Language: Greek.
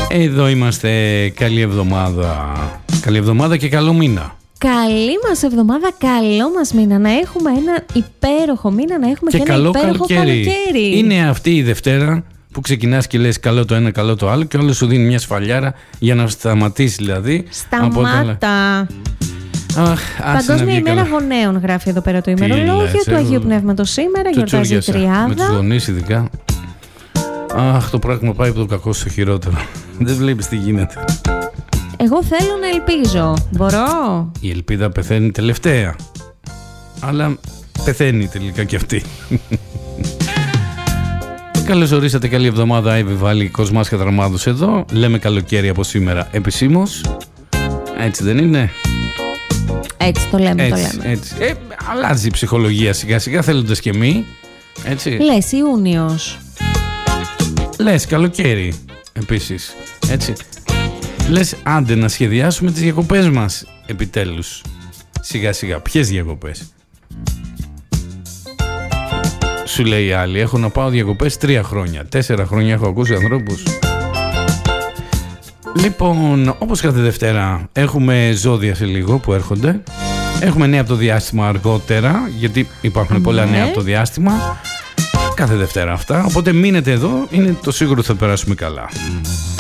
Εδώ είμαστε. Καλή εβδομάδα. Καλή εβδομάδα και καλό μήνα. Καλή μας εβδομάδα, καλό μας μήνα. Να έχουμε ένα υπέροχο μήνα, να έχουμε και ένα υπέροχο καλοκαίρι. Είναι αυτή η Δευτέρα που ξεκινάς και λες καλό το ένα, καλό το άλλο και όλο σου δίνει μια σφαλιάρα για να σταματήσει δηλαδή. Σταμάτα. Παγκόσμια ημέρα γονέων γράφει εδώ πέρα το ημερολόγιο του Αγίου Πνεύματος σήμερα, γιορτάζει η Τριάδα. Με τους γονείς ειδικά. Αχ, το πράγμα πάει από το κακό στο χειρότερο. Δεν βλέπεις τι γίνεται. Εγώ θέλω να ελπίζω. Μπορώ? Η ελπίδα πεθαίνει τελευταία. Αλλά πεθαίνει τελικά κι αυτή. Καλώς ορίσατε, καλή εβδομάδα. Εύη Κοσμάς Κατραμάδος εδώ. Λέμε καλοκαίρι από σήμερα επισήμως. Έτσι δεν είναι? Έτσι το λέμε, έτσι. Αλλάζει η ψυχολογία σιγά σιγά, θέλοντας και εμείς. Έτσι. Λες Ιούνιος. Λες καλοκαίρι επίσης. Έτσι. Λες άντε να σχεδιάσουμε τις διακοπές μας επιτέλους. Σιγά σιγά. Ποιες διακοπές? Σου λέει η άλλη, έχω να πάω διακοπές 3 χρόνια. 4 χρόνια έχω ακούσει ανθρώπους. Λοιπόν, όπως κάθε Δευτέρα έχουμε ζώδια σε λίγο που έρχονται. Έχουμε νέα από το διάστημα αργότερα, γιατί υπάρχουν πολλά νέα από το διάστημα. Κάθε Δευτέρα αυτά, οπότε μείνετε εδώ, είναι το σίγουρο θα περάσουμε καλά.